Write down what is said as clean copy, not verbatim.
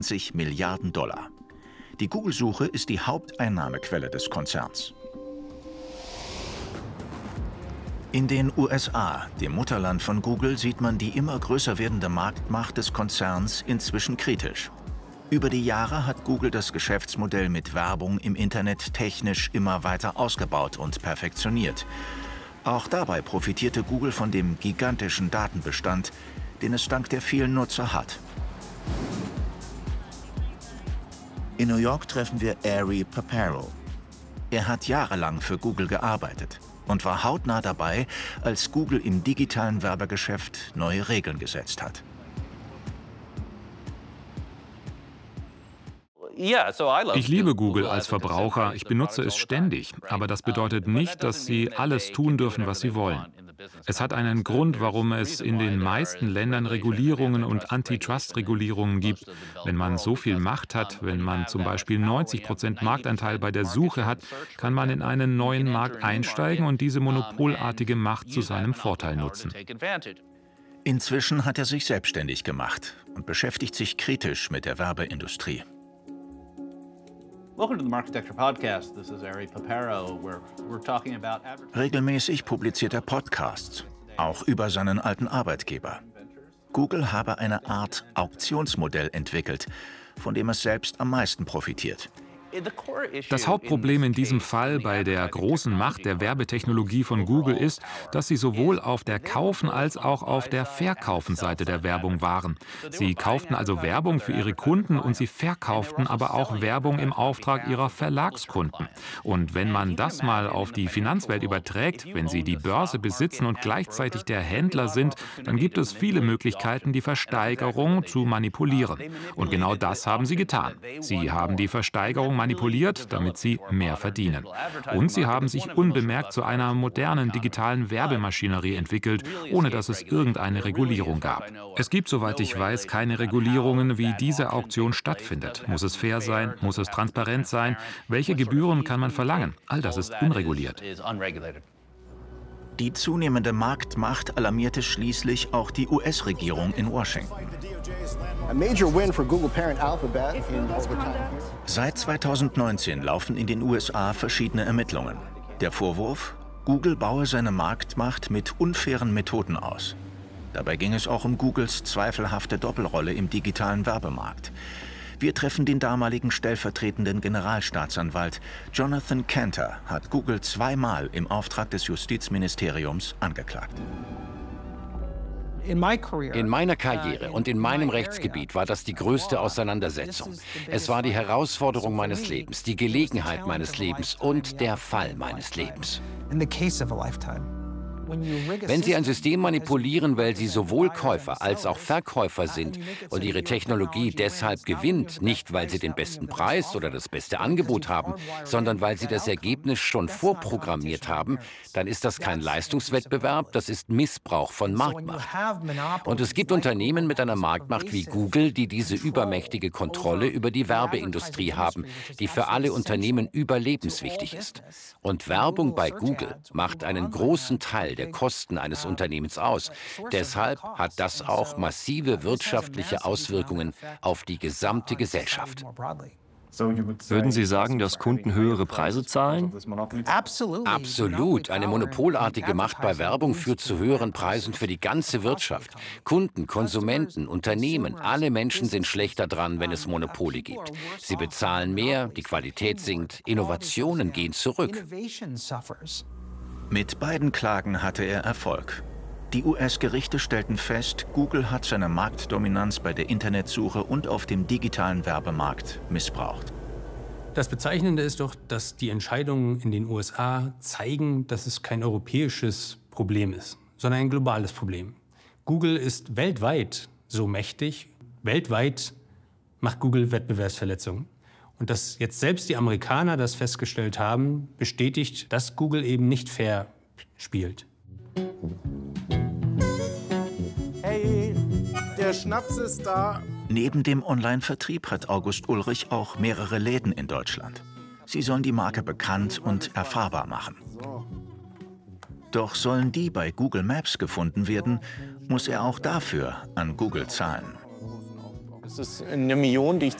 $20 Milliarden. Die Google-Suche ist die Haupteinnahmequelle des Konzerns. In den USA, dem Mutterland von Google, sieht man die immer größer werdende Marktmacht des Konzerns inzwischen kritisch. Über die Jahre hat Google das Geschäftsmodell mit Werbung im Internet technisch immer weiter ausgebaut und perfektioniert. Auch dabei profitierte Google von dem gigantischen Datenbestand, den es dank der vielen Nutzer hat. In New York treffen wir Ari Paparo. Er hat jahrelang für Google gearbeitet und war hautnah dabei, als Google im digitalen Werbegeschäft neue Regeln gesetzt hat. Ich liebe Google als Verbraucher, ich benutze es ständig, aber das bedeutet nicht, dass Sie alles tun dürfen, was Sie wollen. Es hat einen Grund, warum es in den meisten Ländern Regulierungen und Antitrust-Regulierungen gibt. Wenn man so viel Macht hat, wenn man zum Beispiel 90% Marktanteil bei der Suche hat, kann man in einen neuen Markt einsteigen und diese monopolartige Macht zu seinem Vorteil nutzen. Inzwischen hat er sich selbstständig gemacht und beschäftigt sich kritisch mit der Werbeindustrie. Regelmäßig publiziert er Podcasts, auch über seinen alten Arbeitgeber. Google habe eine Art Auktionsmodell entwickelt, von dem es selbst am meisten profitiert. Das Hauptproblem in diesem Fall bei der großen Macht der Werbetechnologie von Google ist, dass sie sowohl auf der Kaufen- als auch auf der Verkaufenseite der Werbung waren. Sie kauften also Werbung für ihre Kunden und sie verkauften aber auch Werbung im Auftrag ihrer Verlagskunden. Und wenn man das mal auf die Finanzwelt überträgt, wenn sie die Börse besitzen und gleichzeitig der Händler sind, dann gibt es viele Möglichkeiten, die Versteigerung zu manipulieren. Und genau das haben sie getan. Sie haben die Versteigerung manipuliert, damit sie mehr verdienen. Und sie haben sich unbemerkt zu einer modernen digitalen Werbemaschinerie entwickelt, ohne dass es irgendeine Regulierung gab. Es gibt, soweit ich weiß, keine Regulierungen, wie diese Auktion stattfindet. Muss es fair sein? Muss es transparent sein? Welche Gebühren kann man verlangen? All das ist unreguliert. Die zunehmende Marktmacht alarmierte schließlich auch die US-Regierung in Washington. Seit 2019 laufen in den USA verschiedene Ermittlungen. Der Vorwurf: Google baue seine Marktmacht mit unfairen Methoden aus. Dabei ging es auch um Googles zweifelhafte Doppelrolle im digitalen Werbemarkt. Wir treffen den damaligen stellvertretenden Generalstaatsanwalt. Jonathan Kanter hat Google zweimal im Auftrag des Justizministeriums angeklagt. In meiner Karriere und in meinem Rechtsgebiet war das die größte Auseinandersetzung. Es war die Herausforderung meines Lebens, die Gelegenheit meines Lebens und der Fall meines Lebens. Wenn Sie ein System manipulieren, weil Sie sowohl Käufer als auch Verkäufer sind und Ihre Technologie deshalb gewinnt, nicht weil Sie den besten Preis oder das beste Angebot haben, sondern weil Sie das Ergebnis schon vorprogrammiert haben, dann ist das kein Leistungswettbewerb, das ist Missbrauch von Marktmacht. Und es gibt Unternehmen mit einer Marktmacht wie Google, die diese übermächtige Kontrolle über die Werbeindustrie haben, die für alle Unternehmen überlebenswichtig ist. Und Werbung bei Google macht einen großen Teil der Kosten eines Unternehmens aus. Deshalb hat das auch massive wirtschaftliche Auswirkungen auf die gesamte Gesellschaft. Würden Sie sagen, dass Kunden höhere Preise zahlen? Absolut. Eine monopolartige Macht bei Werbung führt zu höheren Preisen für die ganze Wirtschaft. Kunden, Konsumenten, Unternehmen, alle Menschen sind schlechter dran, wenn es Monopole gibt. Sie bezahlen mehr, die Qualität sinkt, Innovationen gehen zurück. Mit beiden Klagen hatte er Erfolg. Die US-Gerichte stellten fest, Google hat seine Marktdominanz bei der Internetsuche und auf dem digitalen Werbemarkt missbraucht. Das Bezeichnende ist doch, dass die Entscheidungen in den USA zeigen, dass es kein europäisches Problem ist, sondern ein globales Problem. Google ist weltweit so mächtig, weltweit macht Google Wettbewerbsverletzungen. Und dass jetzt selbst die Amerikaner das festgestellt haben, bestätigt, dass Google eben nicht fair spielt. Hey, der Schnaps ist da. Neben dem Online-Vertrieb hat August Ulrich auch mehrere Läden in Deutschland. Sie sollen die Marke bekannt und erfahrbar machen. Doch sollen die bei Google Maps gefunden werden, muss er auch dafür an Google zahlen. Das ist eine Million, die ich